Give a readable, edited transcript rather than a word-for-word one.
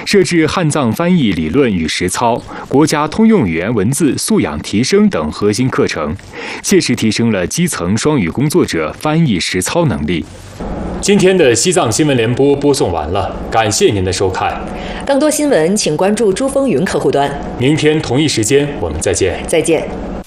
设置汉藏翻译理论与实操、国家通用语言文字素养提升等核心课程，切实提升了基层双语工作者翻译实操能力。今天的西藏新闻联播播送完了，感谢您的收看。 更多新闻请关注珠风云客户端。 明天同一时间我们再见。 再见。